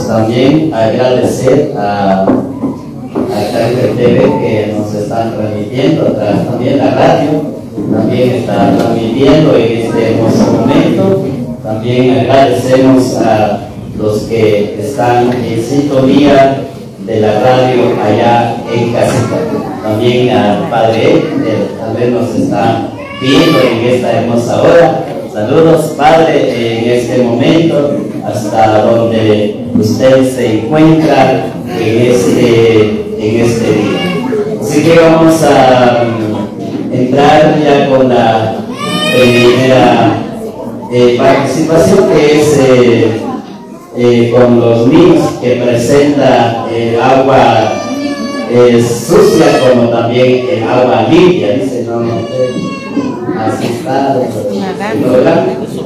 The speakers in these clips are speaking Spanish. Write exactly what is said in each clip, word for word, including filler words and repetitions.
también agradecer a, a Caribe T V que nos están transmitiendo, también la radio, también está transmitiendo en este hermoso momento. También agradecemos a los que están en sintonía de la radio allá en casita. También al Padre Ed, que tal vez nos está viendo en esta hermosa hora. Saludos, Padre, en este momento, hasta donde usted se encuentra en este, en este día. Así que vamos a entrar ya con la primera eh, participación, que es eh, eh, con los niños, que presenta el agua eh, sucia como también el agua limpia, dice, no, no, así está el programa.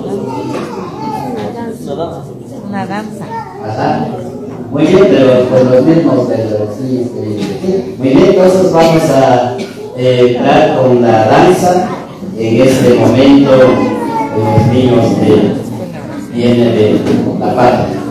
Una danza. Ajá. Muy bien, pero con los mismos de los niños. Muy bien, entonces vamos a eh, entrar con la danza. En este momento los niños de, vienen de la parte.